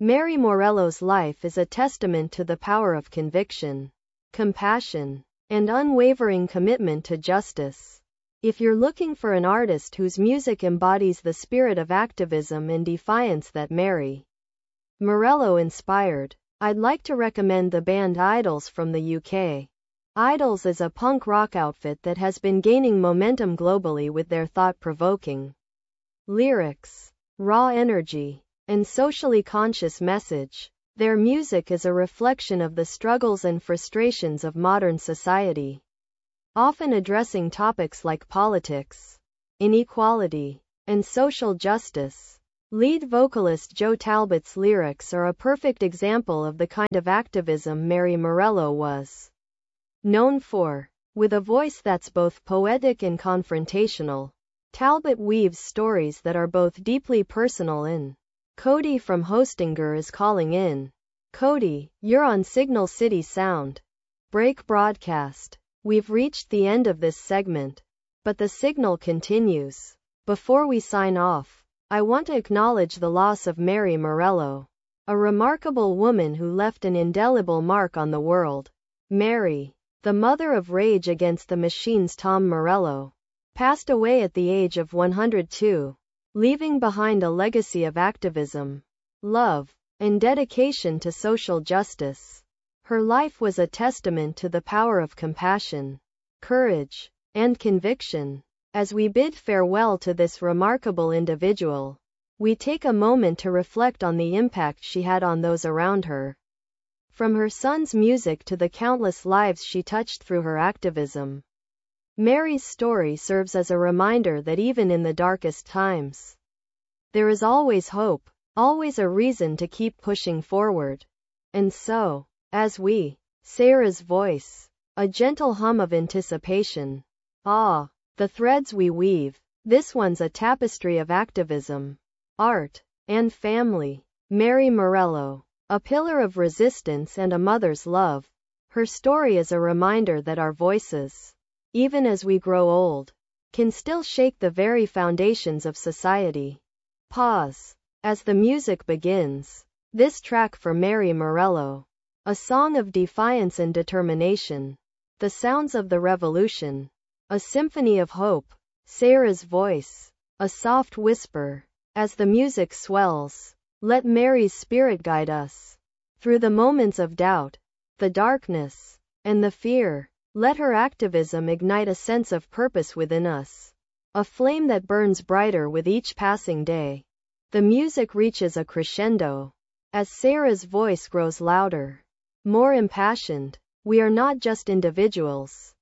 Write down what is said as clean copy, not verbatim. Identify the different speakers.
Speaker 1: Mary Morello's life is a testament to the power of conviction, compassion, and unwavering commitment to justice. If you're looking for an artist whose music embodies the spirit of activism and defiance that Mary Morello inspired, I'd like to recommend the band Idles from the UK. Idles is a punk rock outfit that has been gaining momentum globally with their thought-provoking lyrics, raw energy, and socially conscious message. Their music is a reflection of the struggles and frustrations of modern society, often addressing topics like politics, inequality, and social justice. Lead vocalist Joe Talbot's lyrics are a perfect example of the kind of activism Mary Morello was known for. With a voice that's both poetic and confrontational, Talbot weaves stories that are both deeply personal and Cody from Hostinger is calling in. Cody, you're on Signal City Sound. Break broadcast. We've reached the end of this segment, but the signal continues. Before we sign off, I want to acknowledge the loss of Mary Morello, a remarkable woman who left an indelible mark on the world. Mary, the mother of Rage Against the Machine's Tom Morello, passed away at the age of 102, leaving behind a legacy of activism, love, and dedication to social justice. Her life was a testament to the power of compassion, courage, and conviction. As we bid farewell to this remarkable individual, we take a moment to reflect on the impact she had on those around her. From her son's music to the countless lives she touched through her activism, Mary's story serves as a reminder that even in the darkest times, there is always hope, always a reason to keep pushing forward. And so, as we, Sarah's voice, a gentle hum of anticipation, the threads we weave, this one's a tapestry of activism, art, and family. Mary Morello, a pillar of resistance and a mother's love. Her story is a reminder that our voices, even as we grow old, can still shake the very foundations of society. Pause. As the music begins, this track for Mary Morello, a song of defiance and determination. The sounds of the revolution, a symphony of hope. Sarah's voice, a soft whisper. As the music swells, let Mary's spirit guide us through the moments of doubt, the darkness, and the fear. Let her activism ignite a sense of purpose within us, a flame that burns brighter with each passing day. The music reaches a crescendo as Sarah's voice grows louder, more impassioned. We are not just individuals.